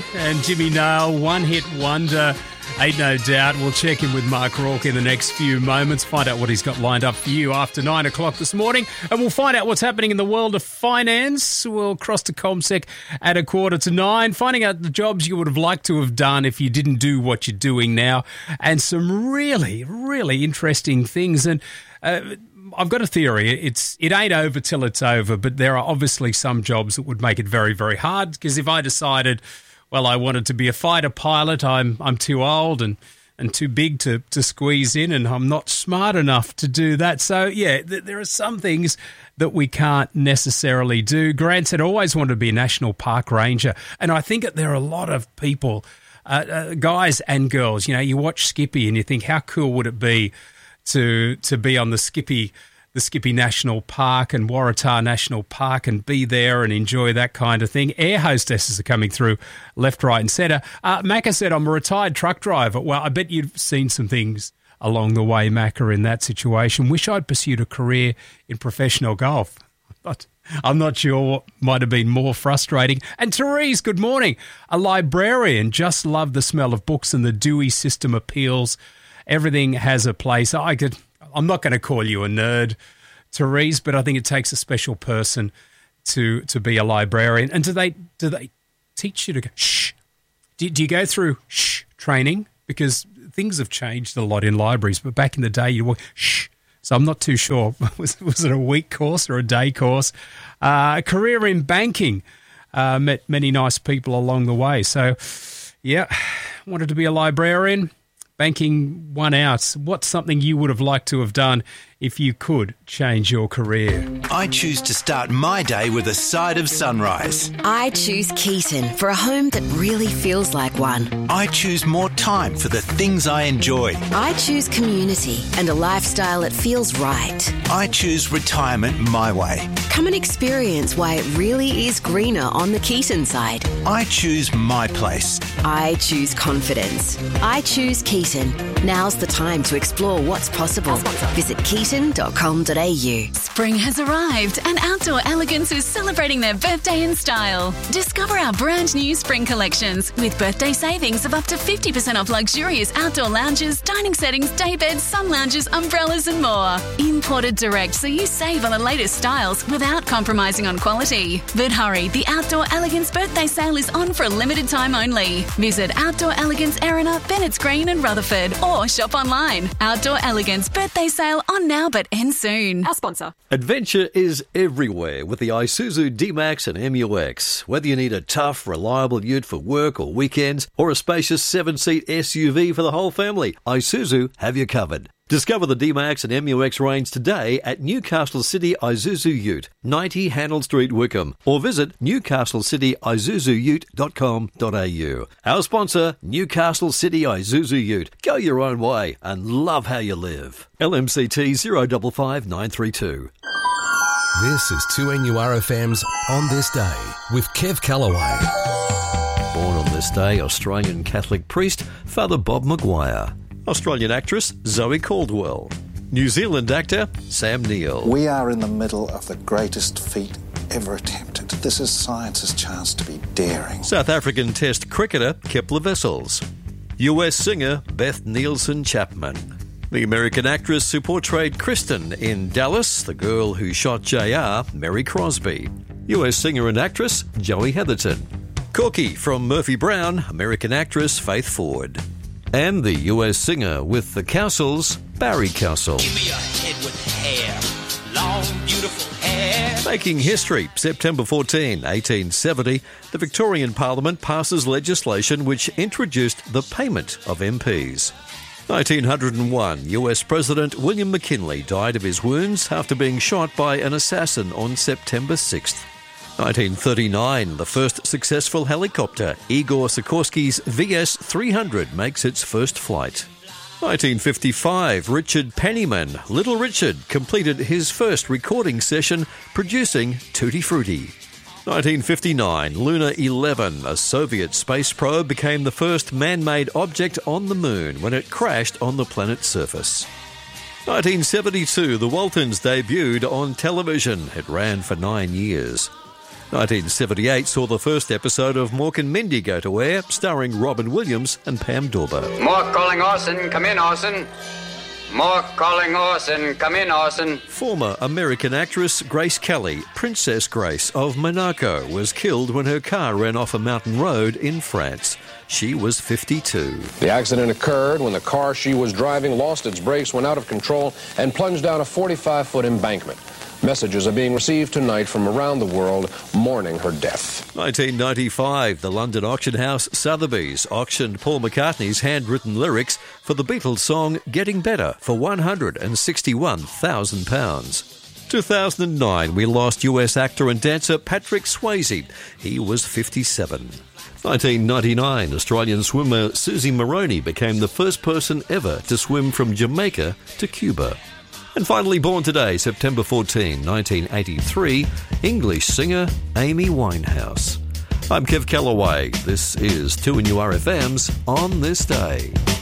and Jimmy Nail, one-hit wonder. Ain't no doubt. We'll check in with Mark Rourke in the next few moments, find out what he's got lined up for you after 9 o'clock this morning, and we'll find out what's happening in the world of finance. We'll cross to CommSec at 8:45, finding out the jobs you would have liked to have done if you didn't do what you're doing now, and some really, really interesting things. And I've got a theory. It ain't over till it's over, but there are obviously some jobs that would make it very, very hard, because if I decided, well, I wanted to be a fighter pilot, I'm too old and too big to squeeze in, and I'm not smart enough to do that. So, yeah, there are some things that we can't necessarily do. Grant said, I always wanted to be a national park ranger, and I think that there are a lot of people, guys and girls, you watch Skippy and you think, how cool would it be to be on the Skippy National Park and Waratah National Park and be there and enjoy that kind of thing. Air hostesses are coming through left, right and centre. Macca said, I'm a retired truck driver. Well, I bet you've seen some things along the way, Macca, in that situation. Wish I'd pursued a career in professional golf. But I'm not sure what might have been more frustrating. And Therese, good morning. A librarian, just love the smell of books and the Dewey System appeals. Everything has a place. I'm not going to call you a nerd, Therese, but I think it takes a special person to be a librarian. And do they teach you to go shh? Do you go through shh training? Because things have changed a lot in libraries, but back in the day you were shh. So I'm not too sure. Was it a week course or a day course? A career in banking. Met many nice people along the way. So, yeah, wanted to be a librarian. Banking won out. What's something you would have liked to have done if you could change your career? I choose to start my day with a side of sunrise. I choose Keaton for a home that really feels like one. I choose more time for the things I enjoy. I choose community and a lifestyle that feels right. I choose retirement my way. Come and experience why it really is greener on the Keaton side. I choose my place. I choose confidence. I choose Keaton. Now's the time to explore what's possible. Visit keaton.com.au. Spring has arrived and Outdoor Elegance is celebrating their birthday in style. Discover our brand new spring collections with birthday savings of up to 50% off luxurious outdoor lounges, dining settings, day beds, sun lounges, umbrellas and more. Imported direct so you save on the latest styles without compromising on quality. But hurry, the Outdoor Elegance birthday sale is on for a limited time only. Visit Outdoor Elegance Erina, Bennett's Green and Rutherford or shop online. Outdoor Elegance birthday sale on now but ends soon. Our sponsor. Adventure is everywhere with the Isuzu D-Max and MUX. Whether you need a tough, reliable ute for work or weekends or a spacious 7-seat SUV for the whole family, Isuzu have you covered. Discover the D-Max and MUX range today at Newcastle City Isuzu Ute, 90 Handel Street, Wickham, or visit newcastlecityisuzuute.com.au. Our sponsor, Newcastle City Isuzu Ute. Go your own way and love how you live. LMCT 055932. This is 2NURFM's On This Day with Kev Callaway. Born on this day, Australian Catholic priest Father Bob Maguire. Australian actress Zoe Caldwell. New Zealand actor Sam Neill. We are in the middle of the greatest feat ever attempted. This is science's chance to be daring. South African Test cricketer Kepler Wessels. US singer Beth Nielsen Chapman. The American actress who portrayed Kristen in Dallas, the girl who shot JR, Mary Crosby. US singer and actress Joey Heatherton. Corky from Murphy Brown, American actress Faith Ford. And the US singer with the Cowsills, Barry Cowsill. Give me a head with hair, long, beautiful hair. Making history, September 14, 1870, the Victorian Parliament passes legislation which introduced the payment of MPs. 1901, US President William McKinley died of his wounds after being shot by an assassin on September 6th. 1939, the first successful helicopter, Igor Sikorsky's VS-300, makes its first flight. 1955, Richard Penniman, Little Richard, completed his first recording session producing Tutti Frutti. 1959, Luna 11, a Soviet space probe, became the first man-made object on the moon when it crashed on the planet's surface. 1972, The Waltons debuted on television. It ran for 9 years. 1978 saw the first episode of Mork and Mindy go to air, starring Robin Williams and Pam Dawber. Mork calling Orson, come in Orson. Mork calling Orson, come in Orson. Former American actress Grace Kelly, Princess Grace of Monaco, was killed when her car ran off a mountain road in France. She was 52. The accident occurred when the car she was driving lost its brakes, went out of control, and plunged down a 45-foot embankment. Messages are being received tonight from around the world mourning her death. 1995, the London auction house Sotheby's auctioned Paul McCartney's handwritten lyrics for the Beatles song Getting Better for £161,000. 2009, we lost US actor and dancer Patrick Swayze. He was 57. 1999, Australian swimmer Susie Moroney became the first person ever to swim from Jamaica to Cuba. And finally born today, September 14, 1983, English singer Amy Winehouse. I'm Kev Callaway. This is 2NURFM's On This Day.